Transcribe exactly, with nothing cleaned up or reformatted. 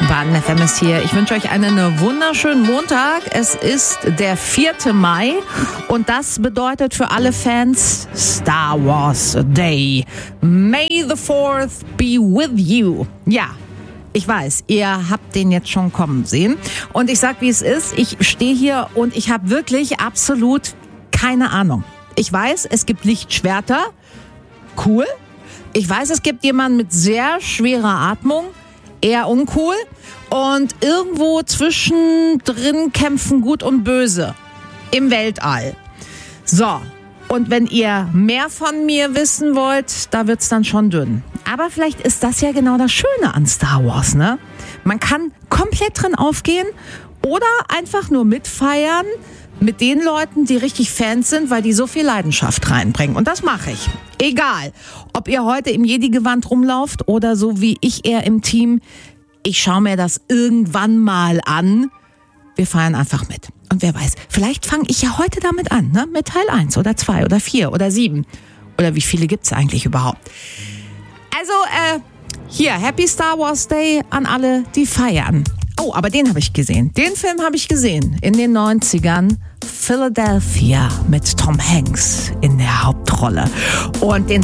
Baden F M ist hier. Ich wünsche euch einen wunderschönen Montag. Es ist der vierte Mai und das bedeutet für alle Fans Star Wars Day. May the fourth be with you. Ja, ich weiß, ihr habt den jetzt schon kommen sehen. Und ich sag, wie es ist. Ich stehe hier und ich habe wirklich absolut keine Ahnung. Ich weiß, es gibt Lichtschwerter. Cool. Ich weiß, es gibt jemanden mit sehr schwerer Atmung. Eher uncool. Und irgendwo zwischendrin kämpfen Gut und Böse. Im Weltall. So. Und wenn ihr mehr von mir wissen wollt, da wird's dann schon dünn. Aber vielleicht ist das ja genau das Schöne an Star Wars, ne? Man kann komplett drin aufgehen oder einfach nur mitfeiern mit den Leuten, die richtig Fans sind, weil die so viel Leidenschaft reinbringen. Und das mache ich. Egal, ob ihr heute im Jedi-Gewand rumlauft oder so wie ich eher im Team. Ich schaue mir das irgendwann mal an. Wir feiern einfach mit. Und wer weiß, vielleicht fange ich ja heute damit an, ne? Mit Teil eins oder zwei oder vier oder sieben. Oder wie viele gibt's eigentlich überhaupt? Also, äh, hier, Happy Star Wars Day an alle, die feiern. Oh, aber den habe ich gesehen. Den Film habe ich gesehen. In den neunzigern. Philadelphia mit Tom Hanks in der Hauptrolle. Und den